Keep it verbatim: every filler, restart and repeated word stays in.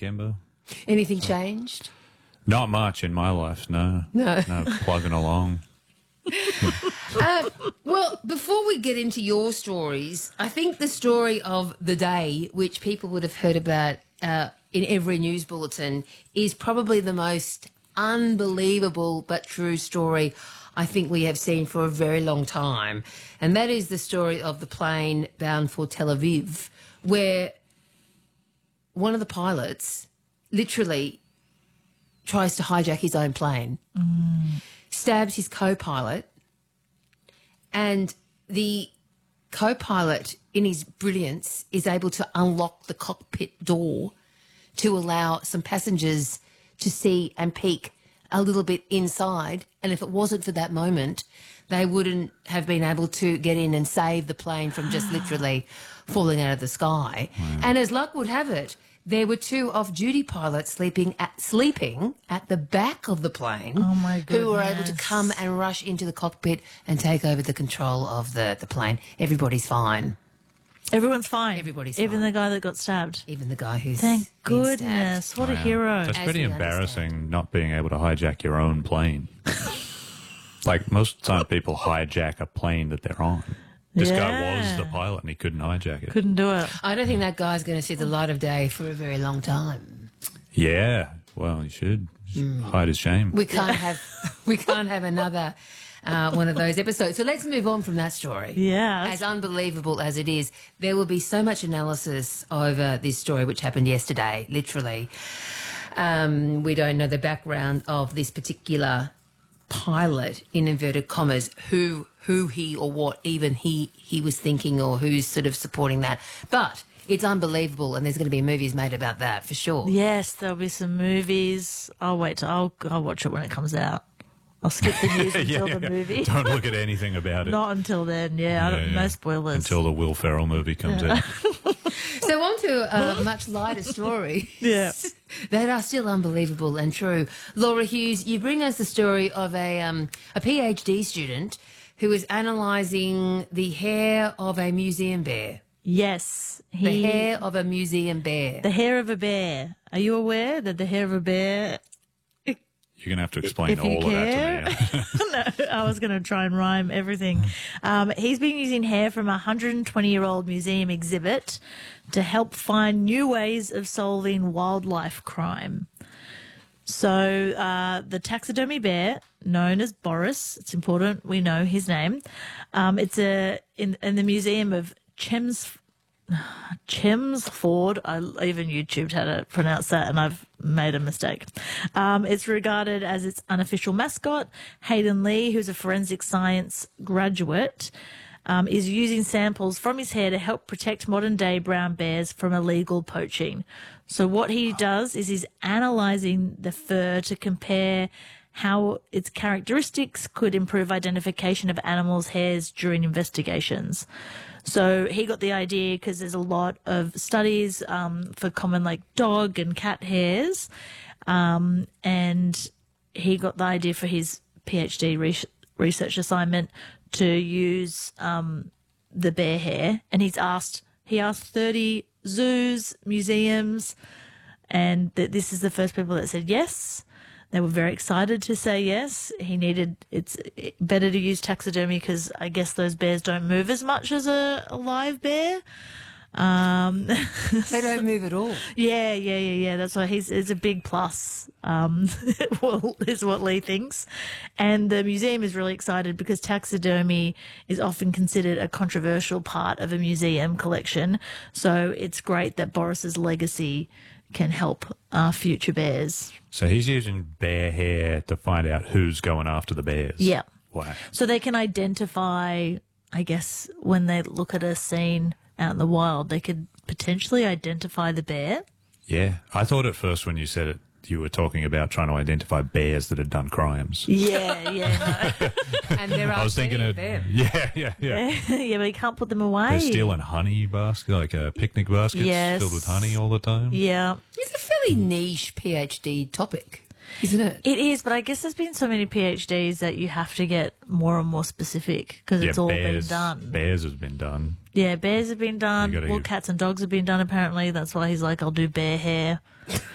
Gemba. Anything changed? Not much in my life, no. No. No, plugging along. Uh, well, before we get into your stories, I think the story of the day, which people would have heard about uh, in every news bulletin, is probably the most unbelievable but true story I think we have seen for a very long time. And that is the story of the plane bound for Tel Aviv, where one of the pilots literally tries to hijack his own plane, mm. stabs his co-pilot, and the co-pilot, in his brilliance, is able to unlock the cockpit door to allow some passengers to see and peek a little bit inside. And if it wasn't for that moment, they wouldn't have been able to get in and save the plane from just literally falling out of the sky. Wow. And as luck would have it, there were two off-duty pilots sleeping at sleeping at the back of the plane. Oh my goodness. Who were able to come and rush into the cockpit and take over the control of the, the plane. Everybody's fine. Everyone's fine. Everybody's Even fine. the guy that got stabbed. Even the guy who's Thank been goodness. stabbed. What a Wow. hero. That's As pretty we embarrassing understand. not being able to hijack your own plane. Like most of the time people hijack a plane that they're on. This guy was Yeah. the pilot and he couldn't hijack it. Couldn't do it. I don't think that guy's going to see the light of day for a very long time. Yeah, well, he should hide his shame. We can't have we can't have another uh, one of those episodes. So let's move on from that story. Yeah. As unbelievable as it is, there will be so much analysis over this story, which happened yesterday, literally. Um, we don't know the background of this particular pilot, in inverted commas, who who he or what even he, he was thinking or who's sort of supporting that. But it's unbelievable, and there's going to be movies made about that for sure. Yes, there'll be some movies. I'll wait. To, I'll I'll watch it when it comes out. I'll skip the news until Yeah, the yeah. movie. Don't look at anything about it. Not until then. Yeah, I Yeah, don't, yeah. no spoilers. Until the Will Ferrell movie comes out. So on to a much lighter story. Yeah. That are still unbelievable and true. Laura Hughes, you bring us the story of a um, a PhD student who is analysing the hair of a museum bear. Yes, he, The hair of a museum bear. the hair of a bear. Are you aware that the hair of a bear? You're going to have to explain If you all of that to me. No, I was going to try and rhyme everything. Um, he's been using hair from a one hundred twenty year old museum exhibit to help find new ways of solving wildlife crime. So uh, the taxidermy bear, known as Boris, it's important we know his name. Um, it's a in, in the museum of Chems. Chelmsford, I even YouTubed how to pronounce that and I've made a mistake. Um, it's regarded as its unofficial mascot. Hayden Lee, who's a forensic science graduate, um, is using samples from his hair to help protect modern day brown bears from illegal poaching. So what he does is he's analysing the fur to compare how its characteristics could improve identification of animals' hairs during investigations. So he got the idea because there's a lot of studies um, for common like dog and cat hairs, um, and he got the idea for his PhD re- research assignment to use um, the bear hair, and he's asked he asked thirty zoos, museums, and th- this is the first people that said yes. They were very excited to say yes. He needed, it's better to use taxidermy because I guess those bears don't move as much as a, a live bear. Um, They don't move at all. yeah, yeah, yeah, yeah. That's why he's, it's a big plus, um, well, is what Lee thinks. And the museum is really excited because taxidermy is often considered a controversial part of a museum collection. So it's great that Boris's legacy can help uh, future bears. So he's using bear hair to find out who's going after the bears. Yeah. Wow. So they can identify, I guess, when they look at a scene out in the wild, they could potentially identify the bear. Yeah. I thought at first when you said it, you were talking about trying to identify bears that had done crimes. Yeah, yeah, no. And there are I was thinking plenty of, them. yeah, yeah, yeah. yeah, but you can't put them away. They're stealing honey basket, like a picnic baskets Yes. filled with honey all the time. Yeah, It's a fairly niche PhD topic, isn't it? it is, but I guess there's been so many PhDs that you have to get more and more specific because it's yeah, all bears, been done. Bears has been done. Yeah, bears have been done. You gotta Well, give- cats and dogs have been done apparently. That's why he's like, I'll do bear hair.